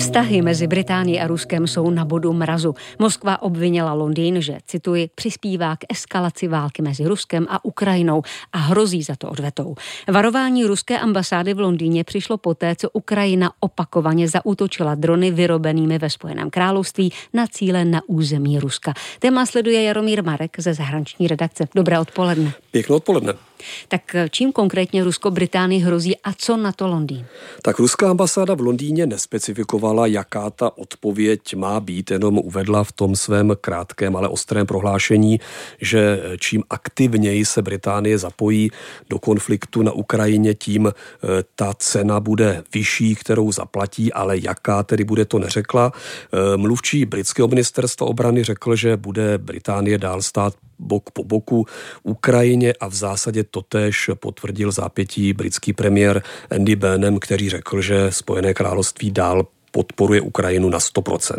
Vztahy mezi Británií a Ruskem jsou na bodu mrazu. Moskva obvinila Londýn, že, cituji, přispívá k eskalaci války mezi Ruskem a Ukrajinou a hrozí za to odvetou. Varování ruské ambasády v Londýně přišlo poté, co Ukrajina opakovaně zaútočila drony vyrobenými ve Spojeném království na cíle na území Ruska. Téma sleduje Jaromír Marek ze zahraniční redakce. Dobré odpoledne. Pěkné odpoledne. Tak čím konkrétně Rusko-Británii hrozí a co na to Londýn? Tak ruská ambasáda v Londýně nespecifikovala, jaká ta odpověď má být, jenom uvedla v tom svém krátkém, ale ostrém prohlášení, že čím aktivněji se Británie zapojí do konfliktu na Ukrajině, tím ta cena bude vyšší, kterou zaplatí, ale jaká tedy bude, to neřekla. Mluvčí britského ministerstva obrany řekl, že bude Británie dál stát bok po boku Ukrajině a v zásadě totéž potvrdil zápětí britský premiér Andy Burnham, který řekl, že Spojené království dál podporuje Ukrajinu na 100%.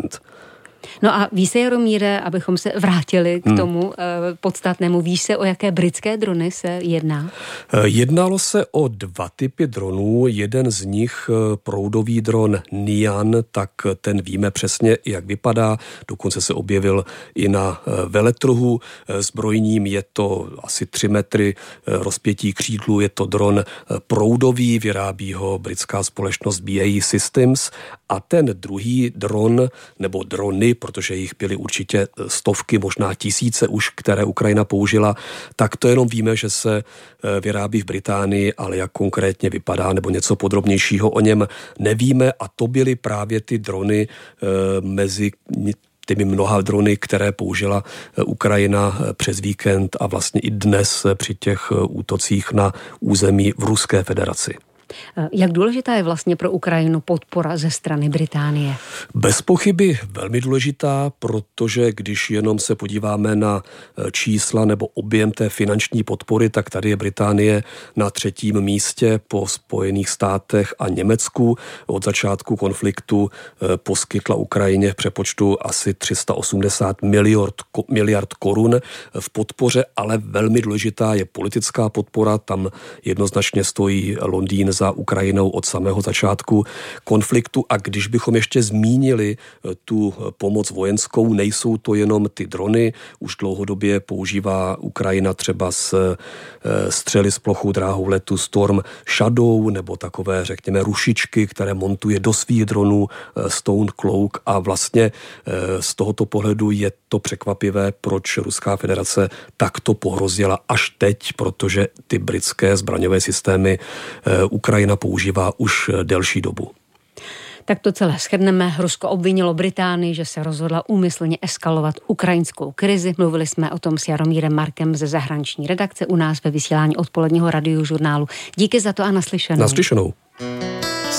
No a ví se, Jaromíre, abychom se vrátili k tomu podstatnému, ví se, o jaké britské drony se jedná? Jednalo se o 2 typy dronů, jeden z nich proudový dron Nian, tak ten víme přesně, jak vypadá, dokonce se objevil i na veletrhu. Zbrojním je to asi 3 metry rozpětí křídlu, je to dron proudový, vyrábí ho britská společnost BAE Systems a ten druhý dron, nebo drony, protože jich byly určitě stovky, možná tisíce už, které Ukrajina použila, tak to jenom víme, že se vyrábí v Británii, ale jak konkrétně vypadá nebo něco podrobnějšího o něm nevíme a to byly právě ty drony mezi těmi mnoha drony, které použila Ukrajina přes víkend a vlastně i dnes při těch útocích na území v Ruské federaci. Jak důležitá je vlastně pro Ukrajinu podpora ze strany Británie? Bez pochyby velmi důležitá, protože když jenom se podíváme na čísla nebo objem té finanční podpory, tak tady je Británie na 3. místě po Spojených státech a Německu. Od začátku konfliktu poskytla Ukrajině v přepočtu asi 380 miliard korun v podpoře, ale velmi důležitá je politická podpora. Tam jednoznačně stojí Londýn za Ukrajinou od samého začátku konfliktu a když bychom ještě zmínili tu pomoc vojenskou, nejsou to jenom ty drony, už dlouhodobě používá Ukrajina třeba střely s plochou dráhou letu Storm Shadow nebo takové, řekněme, rušičky, které montuje do svých dronů Stone Cloak a vlastně z tohoto pohledu je to překvapivé, proč Ruská federace takto pohrozila až teď, protože ty britské zbraňové systémy Ukrajina používá už delší dobu. Tak to celé shrneme. Rusko obvinilo Británii, že se rozhodla úmyslně eskalovat ukrajinskou krizi. Mluvili jsme o tom s Jaromírem Markem ze zahraniční redakce u nás ve vysílání odpoledního radiožurnálu. Díky za to a naslyšenou. Naslyšenou.